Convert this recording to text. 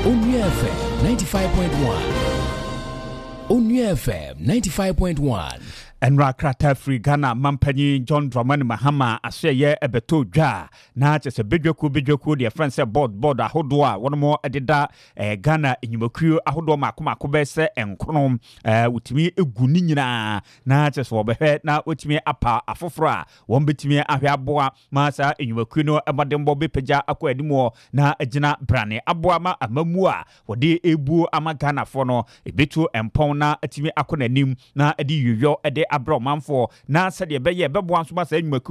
Onua FM 95.1. Onua FM 95.1. Enra krata free Ghana Mampanyi John Dramani Mahama aseye ebeto dwa na chese bedwaku de friend say board ahodo a wono mo ededa Ghana enyumakuo ahodo makoma bese enkronom utimi egu ni nyina na chese obehwe na otimi apa afoforo a won betimi ahwe aboa ma sa enyumakuo no ebadembo bepeja akọ adimo na agina brane aboa ma amamu a wode ebu ama Ghana fo no ebetu empon na atimi akọ nanim na edi yoyo ede abro manfo na sede beye bebo anso ma sa enyumakuo